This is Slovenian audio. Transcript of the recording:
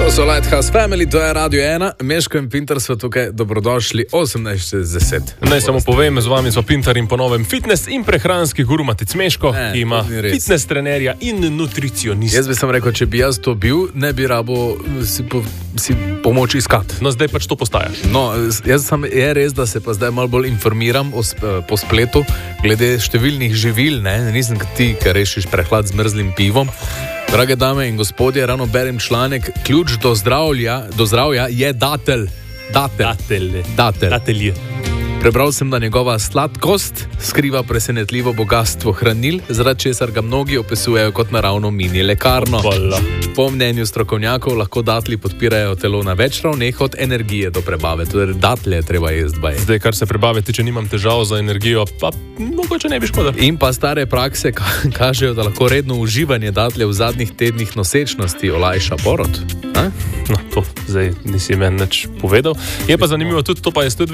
To so Lighthouse Family, to je Radio 1, Meško in Pintar so tukaj, dobrodošli 18:10. Naj samo povem, z vami so Pintar in ponovem fitness in prehranski guru Matic Meško, ki ima fitness trenerja in nutricionista. Jaz bi sam rekel, če bi jaz to bil, ne bi rabo si pomoč iskati. No, zdaj pač to postajaš. No, je res, da se pa zdaj malo bolj informiram po spletu, glede številnih živil, ne, nisem kot ti, ki rešiš prehlad z mrzlim pivom. Drage dame in gospodje, ravno berem članek, ključ do zdravja je datelj. Datelj. Prebral sem, da njegova sladkost skriva presenetljivo bogastvo hranil, zaradi česar ga mnogi opisujejo kot naravno mini lekarno. Po mnenju strokovnjakov lahko datlji podpirajo telo na več ravneh, od energije do prebave. Torej, datlje treba jesti. Zdaj, kar se prebave tiče, nimam težav za energijo, pa mogoče ne bi škoda. In pa stare prakse kažejo, da lahko redno uživanje datlje v zadnjih tednih nosečnosti olajša porod. No, to zdaj nisi meni nič povedal. Je pa zanimivo tudi to, pa je tudi